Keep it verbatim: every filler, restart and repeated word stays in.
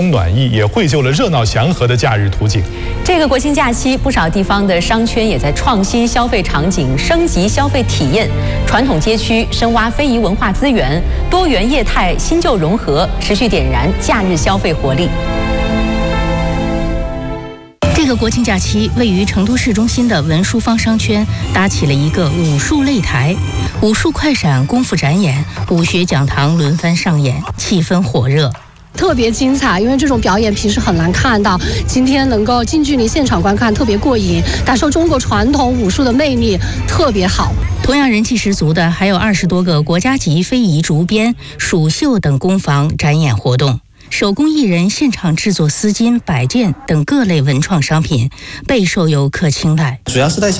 情暖意，也绘就了热闹祥和的假日图景。 这个国庆假期，不少地方的商圈也在创新消费场景，升级消费体验。传统街区深挖非遗文化资源，多元业态新旧融合，持续点燃假日消费活力。 这个国庆假期，位于成都市中心的文殊坊商圈搭起了一个武术擂台，武术快闪、功夫展演、武学讲堂轮番上演，气氛火热。 特别精彩，因为这种表演平时很难看到，今天能够近距离现场观看，特别过瘾，感受中国传统武术的魅力，特别好。 同样人气十足的还有二十多个国家级非遗竹编、蜀绣等工坊展演活动。手工艺人现场制作丝巾、摆件等各类文创商品，备受游客青睐。 主要是在